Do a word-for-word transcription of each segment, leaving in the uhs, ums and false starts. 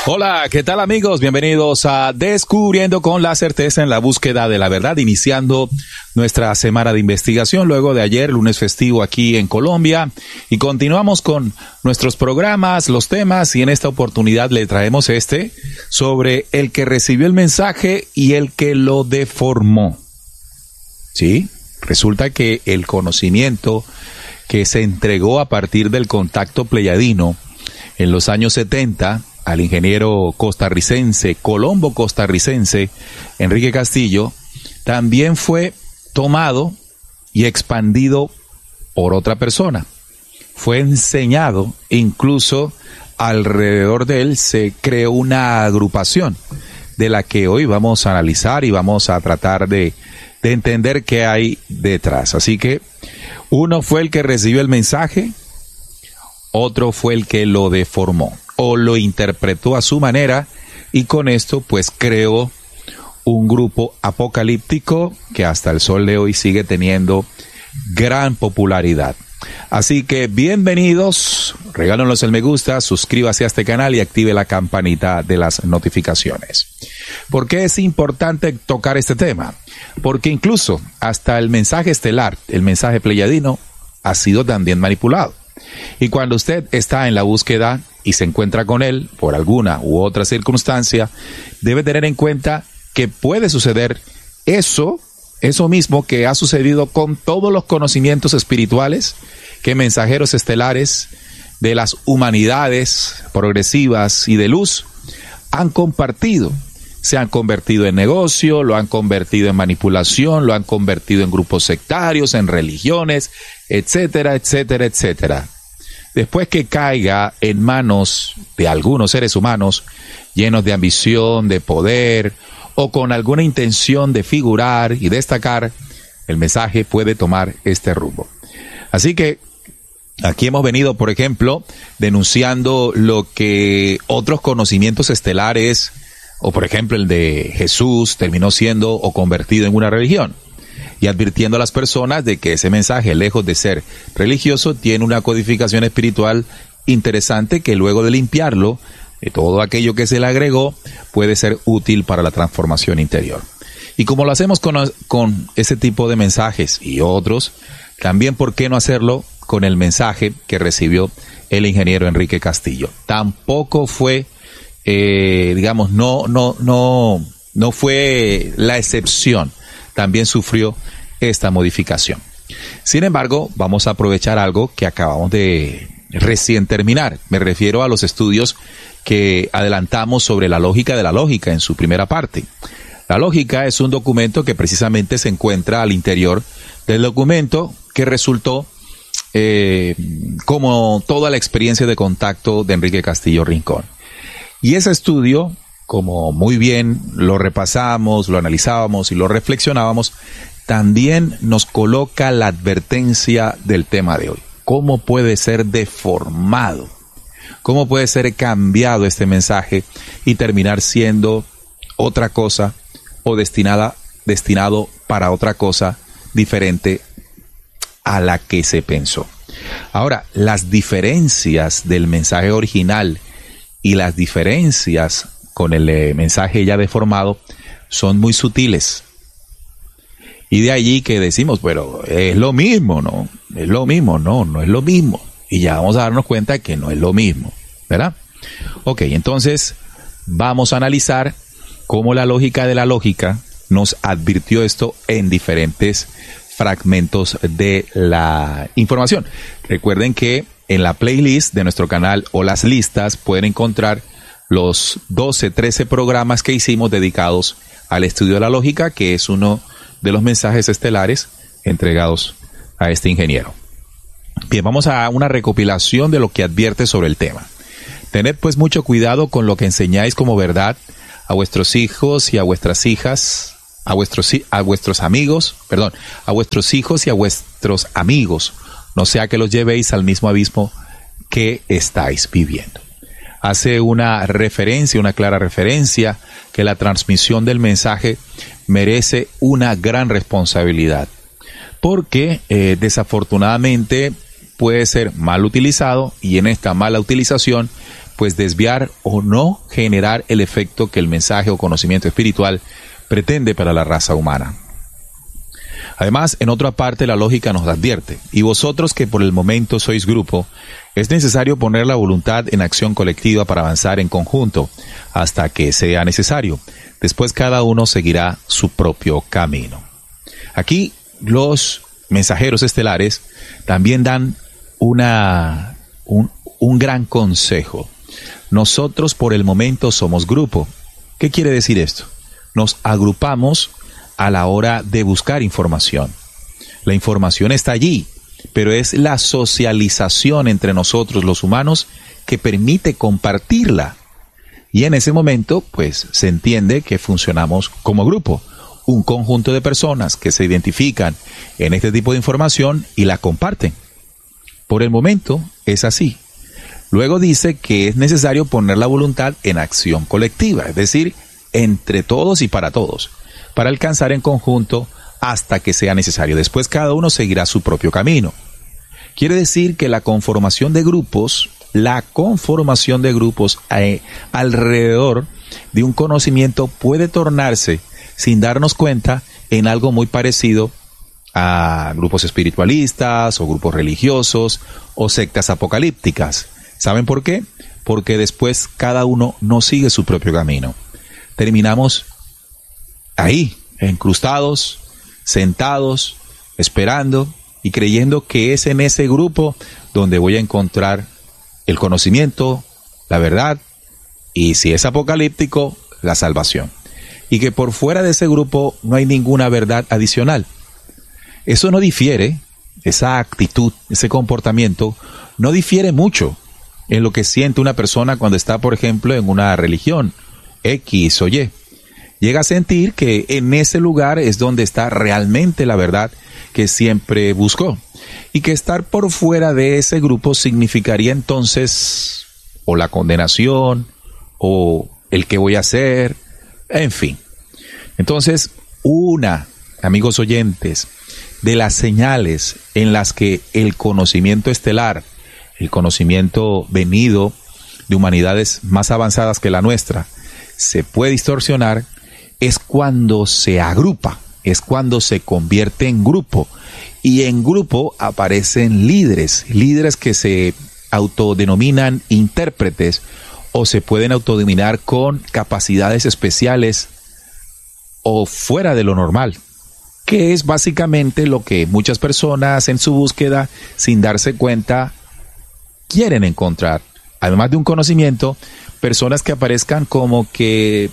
Hola, ¿qué tal amigos? Bienvenidos a Descubriendo con la Certeza en la búsqueda de la verdad, iniciando nuestra semana de investigación luego de ayer, lunes festivo aquí en Colombia, y continuamos con nuestros programas, los temas, y en esta oportunidad le traemos este sobre el que recibió el mensaje y el que lo deformó. ¿Sí? Resulta que el conocimiento que se entregó a partir del contacto pleyadino en los años setenta al ingeniero costarricense, colombo costarricense, Enrique Castillo, también fue tomado y expandido por otra persona. Fue enseñado, incluso alrededor de él se creó una agrupación de la que hoy vamos a analizar y vamos a tratar de, de entender qué hay detrás. Así que uno fue el que recibió el mensaje, otro fue el que lo deformó o lo interpretó a su manera, y con esto pues creó un grupo apocalíptico que hasta el sol de hoy sigue teniendo gran popularidad. Así que bienvenidos, regálenos el me gusta, suscríbase a este canal y active la campanita de las notificaciones. ¿Por qué es importante tocar este tema? Porque incluso hasta el mensaje estelar, el mensaje pleyadino, ha sido también manipulado. Y cuando usted está en la búsqueda y se encuentra con él por alguna u otra circunstancia, debe tener en cuenta que puede suceder eso, eso mismo que ha sucedido con todos los conocimientos espirituales que mensajeros estelares de las humanidades progresivas y de luz han compartido. Se han convertido en negocio, lo han convertido en manipulación, lo han convertido en grupos sectarios, en religiones, etcétera, etcétera, etcétera. Después que caiga en manos de algunos seres humanos llenos de ambición, de poder o con alguna intención de figurar y destacar, el mensaje puede tomar este rumbo. Así que aquí hemos venido, por ejemplo, denunciando lo que otros conocimientos estelares, o por ejemplo el de Jesús, terminó siendo o convertido en una religión, y advirtiendo a las personas de que ese mensaje, lejos de ser religioso, tiene una codificación espiritual interesante que luego de limpiarlo de todo aquello que se le agregó puede ser útil para la transformación interior. Y como lo hacemos con, con ese tipo de mensajes y otros, también ¿por qué no hacerlo con el mensaje que recibió el ingeniero Enrique Castillo? Tampoco fue, eh, digamos, no, no, no, no fue la excepción. También sufrió esta modificación. Sin embargo, vamos a aprovechar algo que acabamos de recién terminar. Me refiero a los estudios que adelantamos sobre la lógica de la lógica en su primera parte. La lógica es un documento que precisamente se encuentra al interior del documento que resultó eh, como toda la experiencia de contacto de Enrique Castillo Rincón. Y ese estudio, como muy bien lo repasamos, lo analizábamos y lo reflexionábamos, también nos coloca la advertencia del tema de hoy. ¿Cómo puede ser deformado? ¿Cómo puede ser cambiado este mensaje y terminar siendo otra cosa o destinada, destinado para otra cosa diferente a la que se pensó? Ahora, las diferencias del mensaje original y las diferencias con el eh, mensaje ya deformado son muy sutiles. Y de allí que decimos, pero es lo mismo, ¿no? Es lo mismo, no, no es lo mismo. Y ya vamos a darnos cuenta que no es lo mismo, ¿verdad? Ok, entonces vamos a analizar cómo la lógica de la lógica nos advirtió esto en diferentes fragmentos de la información. Recuerden que en la playlist de nuestro canal o las listas pueden encontrar los doce, trece programas que hicimos dedicados al estudio de la lógica, que es uno de los mensajes estelares entregados a este ingeniero. Bien, vamos a una recopilación de lo que advierte sobre el tema. Tened pues mucho cuidado con lo que enseñáis como verdad a vuestros hijos y a vuestras hijas, a vuestros, a vuestros amigos, perdón, a vuestros hijos y a vuestros amigos, no sea que los llevéis al mismo abismo que estáis viviendo. Hace una referencia, una clara referencia, que la transmisión del mensaje merece una gran responsabilidad, porque eh, desafortunadamente puede ser mal utilizado, y en esta mala utilización pues desviar o no generar el efecto que el mensaje o conocimiento espiritual pretende para la raza humana. Además, en otra parte la lógica nos advierte: y vosotros que por el momento sois grupo, es necesario poner la voluntad en acción colectiva para avanzar en conjunto, hasta que sea necesario. Después cada uno seguirá su propio camino. Aquí los mensajeros estelares también dan una, un, un gran consejo. Nosotros por el momento somos grupo. ¿Qué quiere decir esto? Nos agrupamos a la hora de buscar información. La información está allí, pero es la socialización entre nosotros los humanos que permite compartirla. Y en ese momento, pues, se entiende que funcionamos como grupo, un conjunto de personas que se identifican en este tipo de información y la comparten. Por el momento es así. Luego dice que es necesario poner la voluntad en acción colectiva, es decir, entre todos y para todos, para alcanzar en conjunto hasta que sea necesario. Después cada uno seguirá su propio camino. Quiere decir que la conformación de grupos, la conformación de grupos eh, alrededor de un conocimiento puede tornarse, sin darnos cuenta, en algo muy parecido a grupos espiritualistas o grupos religiosos o sectas apocalípticas. ¿Saben por qué? Porque después cada uno no sigue su propio camino. Terminamos ahí, incrustados, sentados, esperando y creyendo que es en ese grupo donde voy a encontrar el conocimiento, la verdad, y si es apocalíptico, la salvación. Y que por fuera de ese grupo no hay ninguna verdad adicional. Eso no difiere, esa actitud, ese comportamiento, no difiere mucho en lo que siente una persona cuando está, por ejemplo, en una religión X o Y. Llega a sentir que en ese lugar es donde está realmente la verdad que siempre buscó. Y que estar por fuera de ese grupo significaría entonces o la condenación o el que voy a hacer, en fin. Entonces, una, amigos oyentes, de las señales en las que el conocimiento estelar, el conocimiento venido de humanidades más avanzadas que la nuestra, se puede distorsionar, es cuando se agrupa, es cuando se convierte en grupo. Y en grupo aparecen líderes, líderes que se autodenominan intérpretes o se pueden autodenominar con capacidades especiales o fuera de lo normal, que es básicamente lo que muchas personas en su búsqueda, sin darse cuenta, quieren encontrar. Además de un conocimiento, personas que aparezcan como que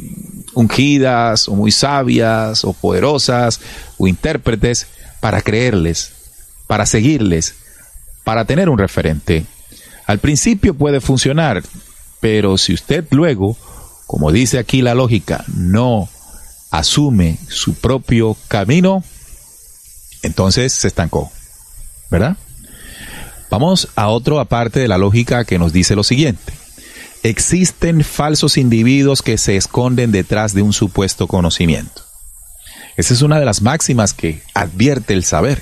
ungidas o muy sabias o poderosas o intérpretes para creerles, para seguirles, para tener un referente. Al principio puede funcionar, pero si usted luego, como dice aquí la lógica, no asume su propio camino, entonces se estancó, ¿verdad? Vamos a otro aparte de la lógica que nos dice lo siguiente. Existen falsos individuos que se esconden detrás de un supuesto conocimiento. Esa es una de las máximas que advierte el saber.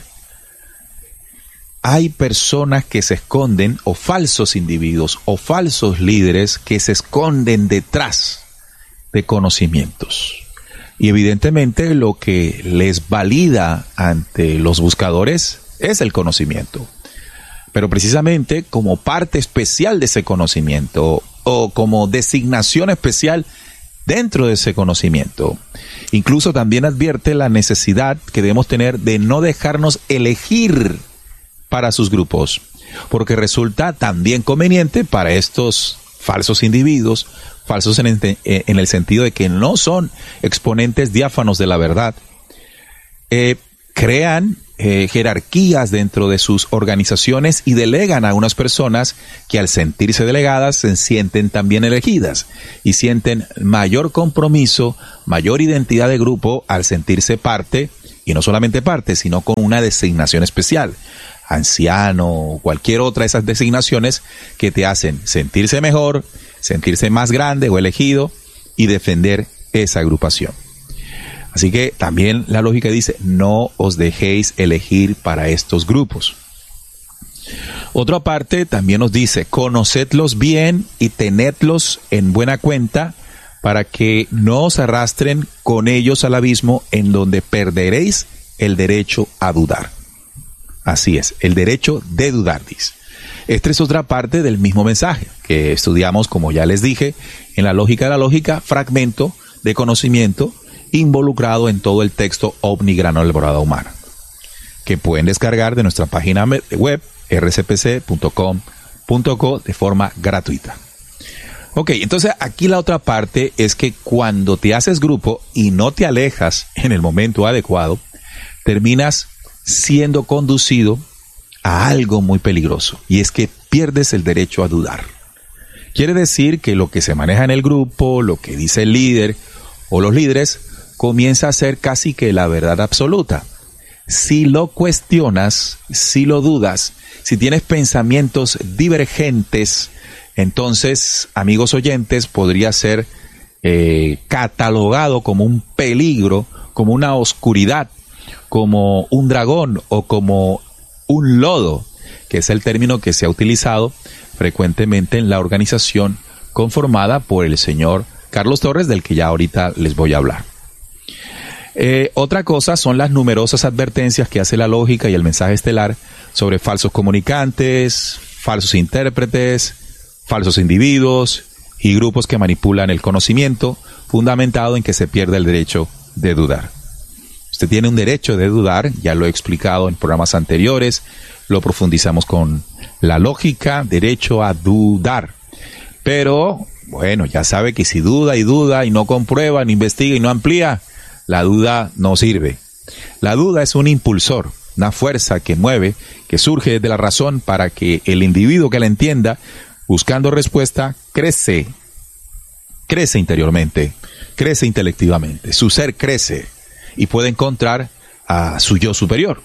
Hay personas que se esconden, o falsos individuos, o falsos líderes que se esconden detrás de conocimientos. Y evidentemente lo que les valida ante los buscadores es el conocimiento. Pero precisamente como parte especial de ese conocimiento, o como designación especial dentro de ese conocimiento. Incluso también advierte la necesidad que debemos tener de no dejarnos elegir para sus grupos, porque resulta también conveniente para estos falsos individuos, falsos en el, en el sentido de que no son exponentes diáfanos de la verdad, eh, crean eh, jerarquías dentro de sus organizaciones y delegan a unas personas que al sentirse delegadas se sienten también elegidas y sienten mayor compromiso, mayor identidad de grupo al sentirse parte, y no solamente parte, sino con una designación especial, anciano o cualquier otra de esas designaciones que te hacen sentirse mejor, sentirse más grande o elegido y defender esa agrupación. Así que también la lógica dice, no os dejéis elegir para estos grupos. Otra parte también nos dice, conocedlos bien y tenedlos en buena cuenta para que no os arrastren con ellos al abismo en donde perderéis el derecho a dudar. Así es, el derecho de dudar, dice. Esta es otra parte del mismo mensaje que estudiamos, como ya les dije, en la lógica de la lógica, fragmento de conocimiento involucrado en todo el texto Omnigranular Humana, que pueden descargar de nuestra página web r c p c punto com punto co de forma gratuita. Ok, entonces aquí la otra parte es que cuando te haces grupo y no te alejas en el momento adecuado, terminas siendo conducido a algo muy peligroso, y es que pierdes el derecho a dudar. Quiere decir que lo que se maneja en el grupo, lo que dice el líder o los líderes, comienza a ser casi que la verdad absoluta. Si lo cuestionas, si lo dudas, si tienes pensamientos divergentes, entonces, amigos oyentes, podría ser eh, catalogado como un peligro, como una oscuridad, como un dragón o como un lodo, que es el término que se ha utilizado frecuentemente en la organización conformada por el señor Carlos Torres, del que ya ahorita les voy a hablar. Eh, otra cosa son las numerosas advertencias que hace la lógica y el mensaje estelar sobre falsos comunicantes, falsos intérpretes, falsos individuos y grupos que manipulan el conocimiento, fundamentado en que se pierde el derecho de dudar. Usted tiene un derecho de dudar, ya lo he explicado en programas anteriores, lo profundizamos con la lógica, derecho a dudar. Pero, bueno, ya sabe que si duda y duda y no comprueba, no investiga y no amplía, la duda no sirve. La duda es un impulsor, una fuerza que mueve, que surge desde la razón para que el individuo que la entienda, buscando respuesta, crece, crece interiormente, crece intelectivamente, su ser crece y puede encontrar a su yo superior.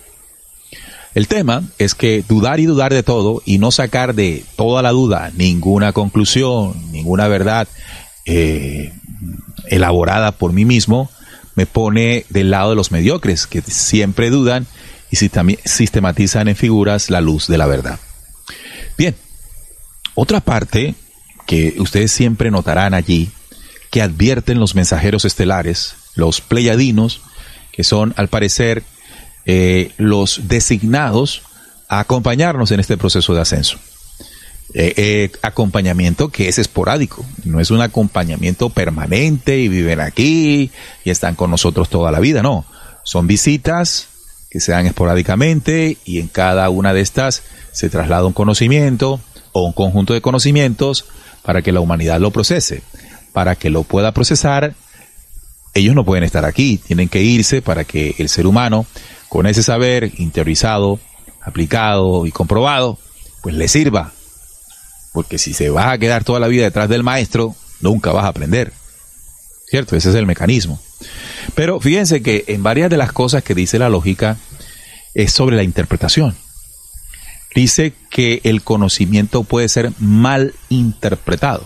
El tema es que dudar y dudar de todo y no sacar de toda la duda ninguna conclusión, ninguna verdad eh, elaborada por mí mismo, me pone del lado de los mediocres que siempre dudan y sistematizan en figuras la luz de la verdad. Bien, otra parte que ustedes siempre notarán allí, que advierten los mensajeros estelares, los pleiadinos, que son al parecer eh, los designados a acompañarnos en este proceso de ascenso. Eh, eh, acompañamiento que es esporádico, no es un acompañamiento permanente y viven aquí y están con nosotros toda la vida, no. Son visitas que se dan esporádicamente y en cada una de estas se traslada un conocimiento o un conjunto de conocimientos para que la humanidad lo procese. Para que lo pueda procesar, ellos no pueden estar aquí, tienen que irse para que el ser humano, con ese saber interiorizado, aplicado y comprobado, pues le sirva. Porque si se va a quedar toda la vida detrás del maestro, nunca vas a aprender. ¿Cierto? Ese es el mecanismo. Pero fíjense que en varias de las cosas que dice la lógica es sobre la interpretación. Dice que el conocimiento puede ser mal interpretado.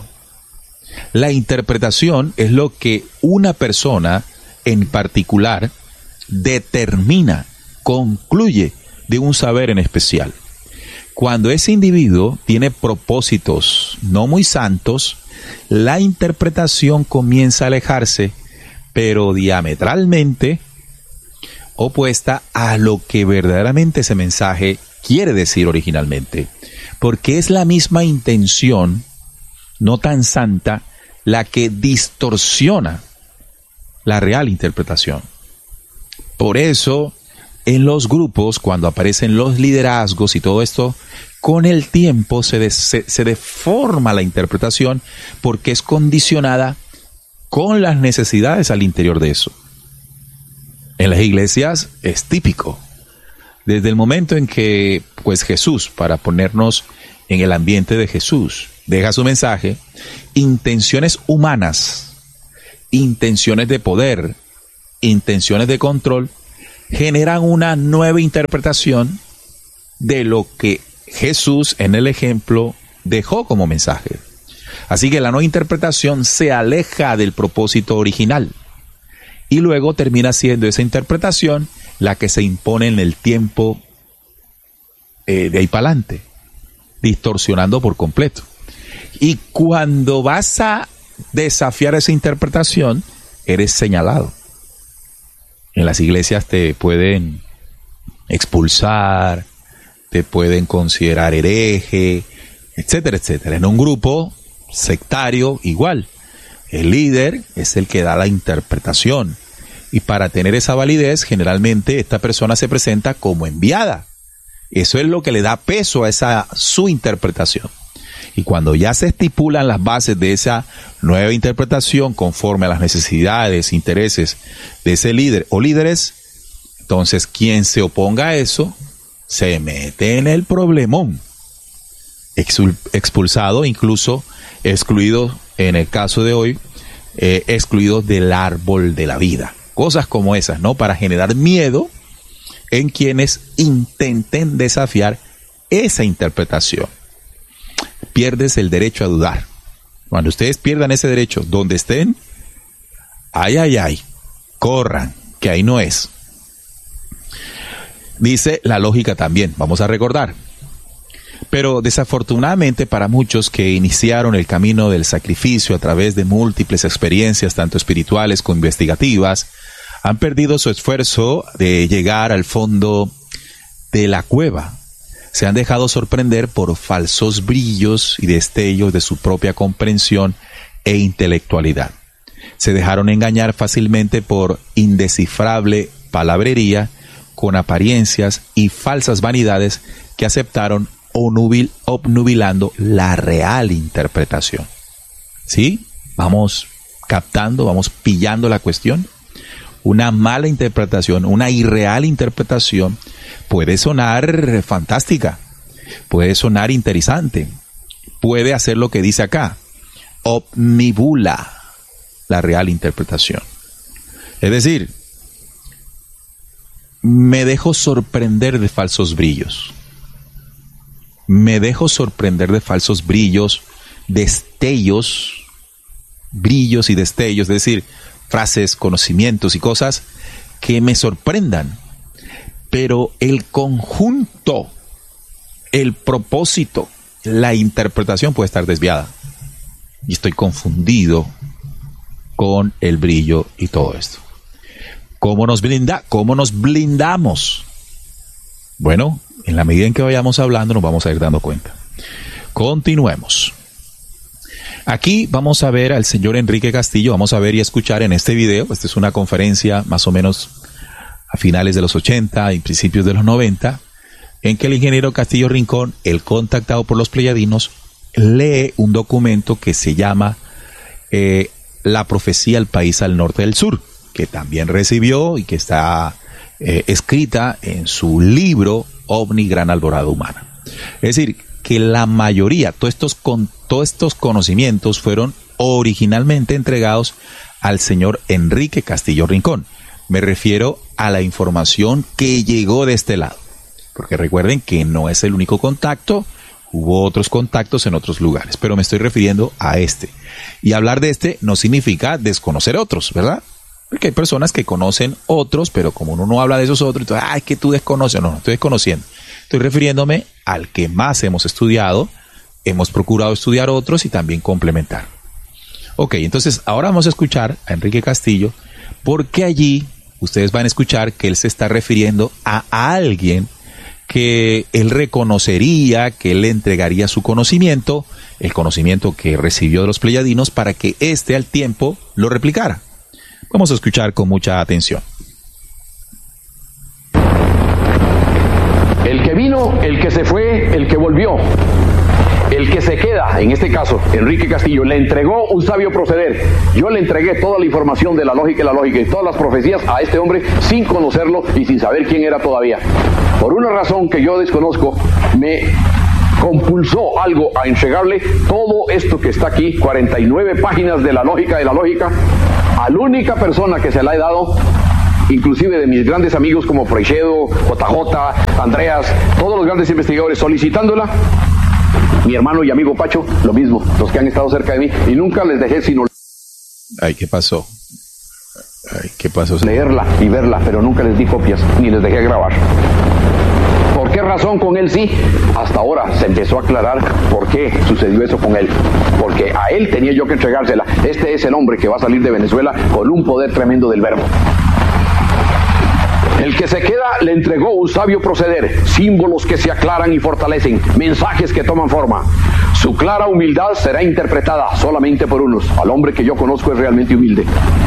La interpretación es lo que una persona en particular determina, concluye de un saber en especial. Cuando ese individuo tiene propósitos no muy santos, la interpretación comienza a alejarse, pero diametralmente opuesta a lo que verdaderamente ese mensaje quiere decir originalmente, porque es la misma intención, no tan santa, la que distorsiona la real interpretación. Por eso, en los grupos, cuando aparecen los liderazgos y todo esto, con el tiempo se, de, se, se deforma la interpretación porque es condicionada con las necesidades al interior de eso. En las iglesias es típico. Desde el momento en que, pues Jesús, para ponernos en el ambiente de Jesús, deja su mensaje, intenciones humanas, intenciones de poder, intenciones de control, generan una nueva interpretación de lo que Jesús en el ejemplo dejó como mensaje. Así que la nueva interpretación se aleja del propósito original y luego termina siendo esa interpretación la que se impone en el tiempo eh, de ahí para adelante. distorsionando por completo. Y cuando vas a desafiar esa interpretación, eres señalado. En las iglesias te pueden expulsar, te pueden considerar hereje, etcétera, etcétera. En un grupo sectario, igual. El líder es el que da la interpretación. Y para tener esa validez, generalmente esta persona se presenta como enviada. Eso es lo que le da peso a esa su interpretación. Y cuando ya se estipulan las bases de esa nueva interpretación conforme a las necesidades, intereses de ese líder o líderes, entonces quien se oponga a eso se mete en el problemón. Expulsado, incluso excluido, en el caso de hoy, eh, excluido del árbol de la vida. Cosas como esas, ¿no? Para generar miedo en quienes intenten desafiar esa interpretación. Pierdes el derecho a dudar. Cuando ustedes pierdan ese derecho, donde estén, ay, ay, ay, corran, que ahí no es. Dice la lógica también, vamos a recordar. Pero desafortunadamente para muchos que iniciaron el camino del sacrificio a través de múltiples experiencias, tanto espirituales como investigativas, han perdido su esfuerzo de llegar al fondo de la cueva. Se han dejado sorprender por falsos brillos y destellos de su propia comprensión e intelectualidad. Se dejaron engañar fácilmente por indescifrable palabrería, con apariencias y falsas vanidades que aceptaron obnubilando la real interpretación. ¿Sí? Vamos captando, vamos pillando la cuestión. Una mala interpretación, una irreal interpretación puede sonar fantástica, puede sonar interesante, puede hacer lo que dice acá, omnibula la real interpretación. Es decir, me dejo sorprender de falsos brillos, me dejo sorprender de falsos brillos, destellos, brillos y destellos, es decir, frases, conocimientos y cosas que me sorprendan. Pero el conjunto, el propósito, la interpretación puede estar desviada. Y estoy confundido con el brillo y todo esto. ¿Cómo nos blinda? ¿Cómo nos blindamos? Bueno, en la medida en que vayamos hablando nos vamos a ir dando cuenta. Continuemos. Aquí vamos a ver al señor Enrique Castillo, vamos a ver y escuchar en este video. Esta es una conferencia más o menos a finales de los ochenta y principios de los noventa, en que el ingeniero Castillo Rincón, el contactado por los pleyadinos, lee un documento que se llama eh, La profecía al país al norte del sur, que también recibió y que está eh, escrita en su libro OVNI Gran Alborada Humana. Es decir, que la mayoría, todos estos, con, todos estos conocimientos fueron originalmente entregados al señor Enrique Castillo Rincón. Me refiero a la información que llegó de este lado. Porque recuerden que no es el único contacto, hubo otros contactos en otros lugares, pero me estoy refiriendo a este. Y hablar de este no significa desconocer otros, ¿verdad? Porque hay personas que conocen otros, pero como uno no habla de esos otros, entonces, ay, que tú desconoces. No, no estoy desconociendo. Estoy refiriéndome al que más hemos estudiado, hemos procurado estudiar otros y también complementar. Ok, entonces ahora vamos a escuchar a Enrique Castillo, porque allí ustedes van a escuchar que él se está refiriendo a alguien que él reconocería, que él le entregaría su conocimiento, el conocimiento que recibió de los pleyadinos, para que éste al tiempo lo replicara. Vamos a escuchar con mucha atención. El que vino, el que se fue, el que volvió, el que se queda, en este caso, Enrique Castillo, le entregó un sabio proceder. Yo le entregué toda la información de la lógica y la lógica y todas las profecías a este hombre sin conocerlo y sin saber quién era todavía. Por una razón que yo desconozco, me compulsó algo a entregarle todo esto que está aquí, cuarenta y nueve páginas de la lógica de la lógica, a la única persona que se la he dado, inclusive de mis grandes amigos como Freixedo, J J, Andreas, todos los grandes investigadores solicitándola. Mi hermano y amigo Pacho, lo mismo, los que han estado cerca de mí, y nunca les dejé sino... Ay, ¿qué pasó? Ay, ¿qué pasó? Leerla y verla, pero nunca les di copias, ni les dejé grabar. ¿Por qué razón con él sí? Hasta ahora se empezó a aclarar por qué sucedió eso con él. Porque a él tenía yo que entregársela. Este es el hombre que va a salir de Venezuela con un poder tremendo del verbo. El que se queda le entregó un sabio proceder, símbolos que se aclaran y fortalecen, mensajes que toman forma. Su clara humildad será interpretada solamente por unos. Al hombre que yo conozco es realmente humilde.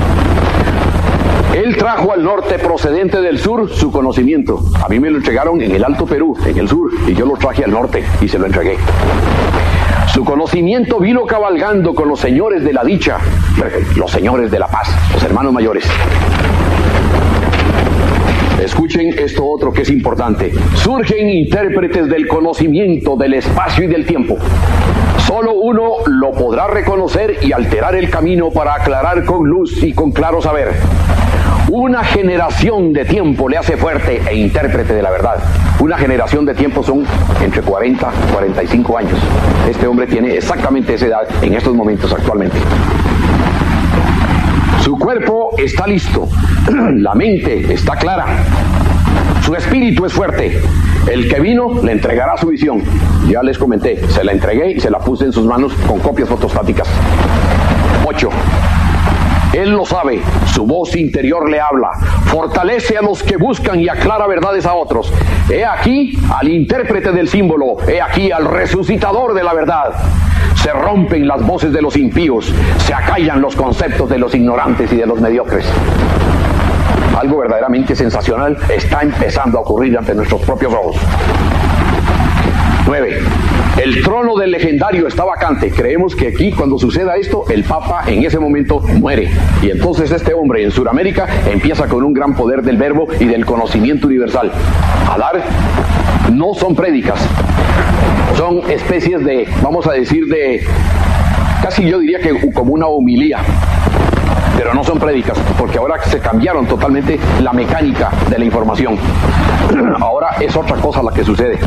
Él trajo al norte procedente del sur su conocimiento. A mí me lo entregaron en el Alto Perú, en el sur, y yo lo traje al norte y se lo entregué. Su conocimiento vino cabalgando con los señores de la dicha, los señores de la paz, los hermanos mayores. Escuchen esto otro que es importante. Surgen intérpretes del conocimiento, del espacio y del tiempo. Solo uno lo podrá reconocer y alterar el camino para aclarar con luz y con claro saber. Una generación de tiempo le hace fuerte e intérprete de la verdad. Una generación de tiempo son entre cuarenta y cuarenta y cinco años. Este hombre tiene exactamente esa edad en estos momentos actualmente. Su cuerpo está listo, la mente está clara, su espíritu es fuerte. El que vino le entregará su visión. Ya les comenté, se la entregué y se la puse en sus manos con copias fotostáticas. Ocho. Él lo sabe, su voz interior le habla, fortalece a los que buscan y aclara verdades a otros. He aquí al intérprete del símbolo, he aquí al resucitador de la verdad. Se rompen las voces de los impíos, se acallan los conceptos de los ignorantes y de los mediocres. Algo verdaderamente sensacional está empezando a ocurrir ante nuestros propios ojos. Nueve. El trono del legendario está vacante. Creemos que aquí, cuando suceda esto, el Papa en ese momento muere. Y entonces este hombre en Sudamérica empieza con un gran poder del verbo y del conocimiento universal. A dar, no son prédicas, son especies de, vamos a decir, de, casi yo diría que como una homilía. Pero no son prédicas, porque ahora se cambiaron totalmente la mecánica de la información. Ahora es otra cosa la que sucede.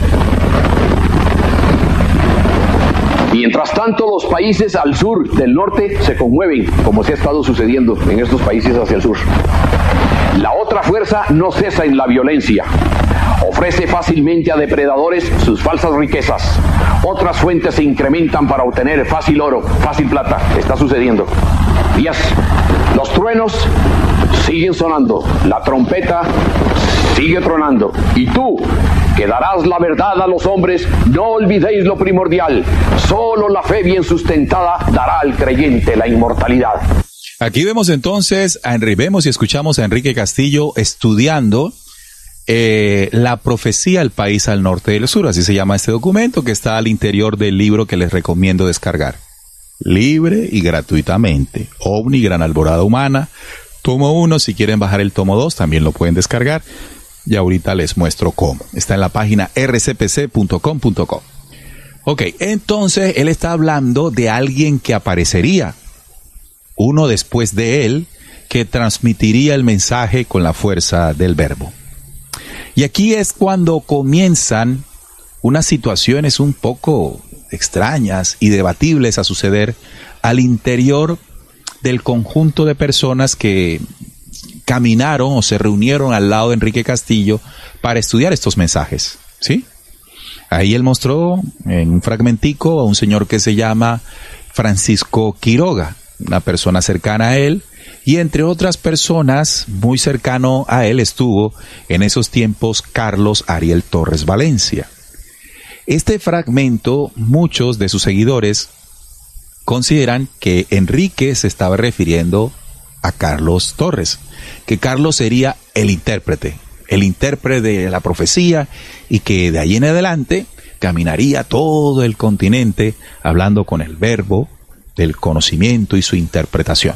Mientras tanto, los países al sur del norte se conmueven, como se ha estado sucediendo en estos países hacia el sur. La otra fuerza no cesa en la violencia. Ofrece fácilmente a depredadores sus falsas riquezas. Otras fuentes se incrementan para obtener fácil oro, fácil plata. Está sucediendo. Diez. Los truenos siguen sonando. La trompeta sigue tronando. Y tú, que darás la verdad a los hombres, no olvidéis lo primordial. Solo la fe bien sustentada dará al creyente la inmortalidad. Aquí vemos entonces, a, vemos y escuchamos a Enrique Castillo estudiando eh, la profecía El país al norte del sur, así se llama este documento que está al interior del libro que les recomiendo descargar. Libre y gratuitamente. OVNI, Gran Alborada Humana, tomo uno, si quieren bajar el tomo dos también lo pueden descargar. Y ahorita les muestro cómo. Está en la página r c p c punto com punto co. Ok, entonces él está hablando de alguien que aparecería, uno después de él, que transmitiría el mensaje con la fuerza del verbo. Y aquí es cuando comienzan unas situaciones un poco extrañas y debatibles a suceder al interior del conjunto de personas que caminaron o se reunieron al lado de Enrique Castillo para estudiar estos mensajes, ¿sí? Ahí él mostró en un fragmentico a un señor que se llama Francisco Quiroga, una persona cercana a él, y entre otras personas muy cercano a él estuvo en esos tiempos Carlos Ariel Torres Valencia. Este fragmento, muchos de sus seguidores consideran que Enrique se estaba refiriendo a Carlos Torres, que Carlos sería el intérprete, el intérprete de la profecía y que de ahí en adelante caminaría todo el continente hablando con el verbo del conocimiento y su interpretación.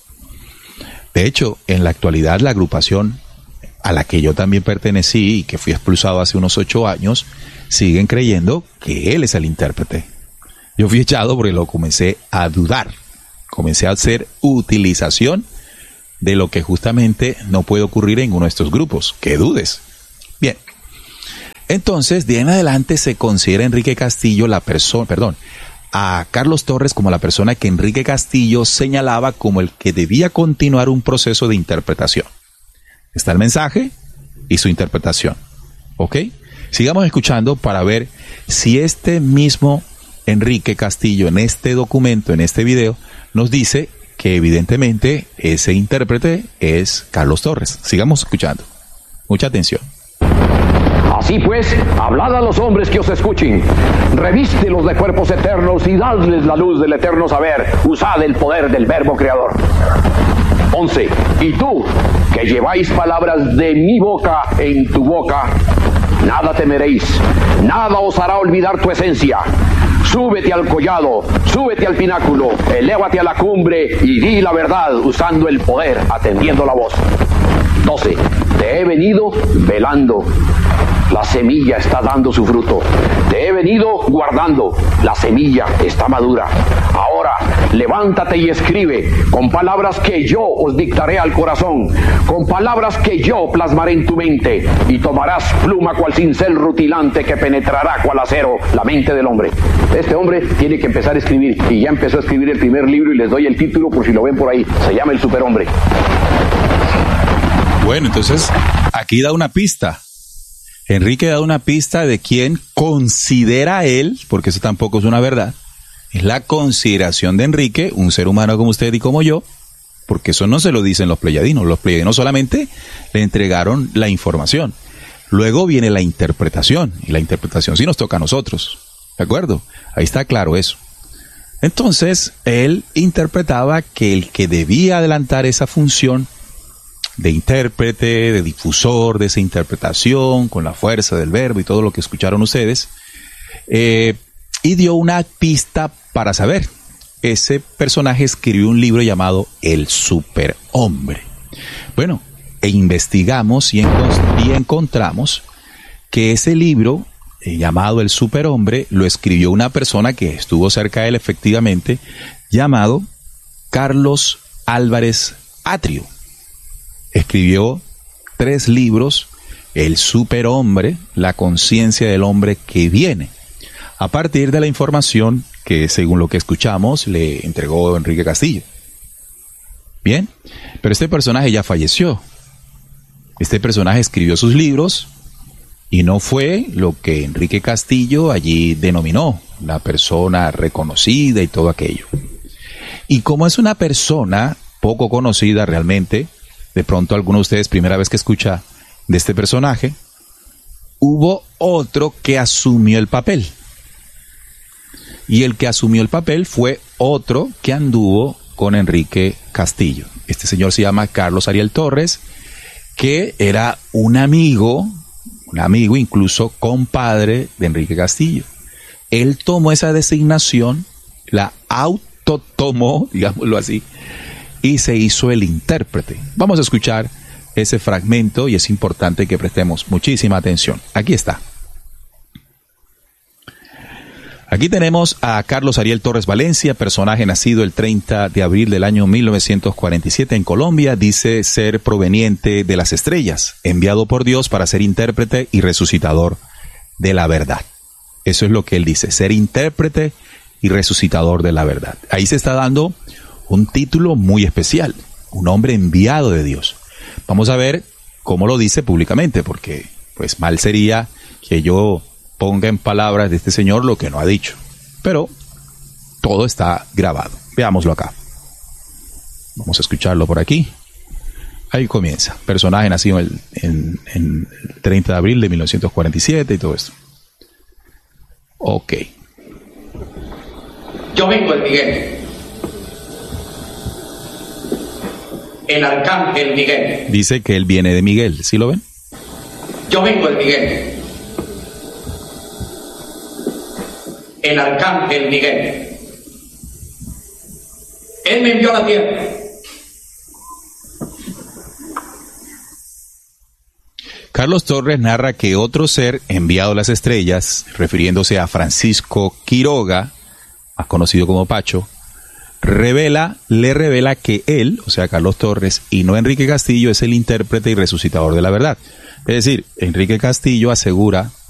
De hecho, en la actualidad la agrupación a la que yo también pertenecí y que fui expulsado hace unos ocho años, siguen creyendo que él es el intérprete. Yo fui echado porque lo comencé a dudar, comencé a hacer utilización de lo que justamente no puede ocurrir en uno de estos grupos, que dudes. Bien, entonces de ahí en adelante se considera a Enrique Castillo la persona, perdón, a Carlos Torres como la persona que Enrique Castillo señalaba como el que debía continuar un proceso de interpretación. Está el mensaje y su interpretación, ¿ok? Sigamos escuchando para ver si este mismo Enrique Castillo en este documento, en este video, nos dice que evidentemente ese intérprete es Carlos Torres. Sigamos escuchando. Mucha atención. Así pues, hablad a los hombres que os escuchen, revístelos de cuerpos eternos y dadles la luz del eterno saber, usad el poder del verbo creador. once. Y tú, que lleváis palabras de mi boca en tu boca, nada temeréis, nada os hará olvidar tu esencia. Súbete al collado, súbete al pináculo, elévate a la cumbre y di la verdad usando el poder, atendiendo la voz. doce. Te he venido velando. La semilla está dando su fruto. Te he venido guardando. La semilla está madura. Ahora, levántate y escribe con palabras que yo os dictaré al corazón, con palabras que yo plasmaré en tu mente, y tomarás pluma cual cincel rutilante que penetrará cual acero la mente del hombre. Este hombre tiene que empezar a escribir, y ya empezó a escribir el primer libro, y les doy el título por si lo ven por ahí. Se llama El Superhombre. Bueno, entonces, aquí da una pista. Enrique da una pista de quién considera él, porque eso tampoco es una verdad, es la consideración de Enrique, un ser humano como usted y como yo, porque eso no se lo dicen los pleyadinos. Los pleyadinos solamente le entregaron la información. Luego viene la interpretación, y la interpretación sí nos toca a nosotros, ¿de acuerdo? Ahí está claro eso. Entonces, él interpretaba que el que debía adelantar esa función de intérprete, de difusor de esa interpretación, con la fuerza del verbo y todo lo que escucharon ustedes, eh, y dio una pista para saber. Ese personaje escribió un libro llamado El Superhombre. Bueno, e investigamos y, en- y encontramos que ese libro, eh, llamado El Superhombre, lo escribió una persona que estuvo cerca de él efectivamente, llamado Carlos Álvarez Atrio. Escribió tres libros: El Superhombre, La conciencia del hombre que viene, a partir de la información que, según lo que escuchamos, le entregó Enrique Castillo. Bien, pero este personaje ya falleció. Este personaje escribió sus libros y no fue lo que Enrique Castillo allí denominó la persona reconocida y todo aquello. Y como es una persona poco conocida realmente, de pronto alguno de ustedes, primera vez que escucha de este personaje, hubo otro que asumió el papel. Y el que asumió el papel fue otro que anduvo con Enrique Castillo. Este señor se llama Carlos Ariel Torres, que era un amigo, un amigo incluso compadre de Enrique Castillo. Él tomó esa designación, la autotomó, digámoslo así, y se hizo el intérprete. Vamos a escuchar ese fragmento y es importante que prestemos muchísima atención. Aquí está. Aquí tenemos a Carlos Ariel Torres Valencia, personaje nacido el treinta de abril del año mil novecientos cuarenta y siete en Colombia. Dice ser proveniente de las estrellas, enviado por Dios para ser intérprete y resucitador de la verdad. Eso es lo que él dice, ser intérprete y resucitador de la verdad. Ahí se está dando un título muy especial, un hombre enviado de Dios. Vamos a ver cómo lo dice públicamente, porque pues mal sería que yo ponga en palabras de este señor lo que no ha dicho. Pero todo está grabado. Veámoslo acá. Vamos a escucharlo por aquí. Ahí comienza. Personaje nacido en, en, en el treinta de abril de mil novecientos cuarenta y siete y todo esto. Ok. Yo vengo de Miguel. El arcángel Miguel. Dice que él viene de Miguel. ¿Sí lo ven? Yo vengo de Miguel. El arcángel Miguel. Él me envió a la tierra. Carlos Torres narra que otro ser enviado a las estrellas, refiriéndose a Francisco Quiroga, más conocido como Pacho, revela, le revela que él, o sea Carlos Torres, y no Enrique Castillo, es el intérprete y resucitador de la verdad. Es decir, Enrique Castillo asegura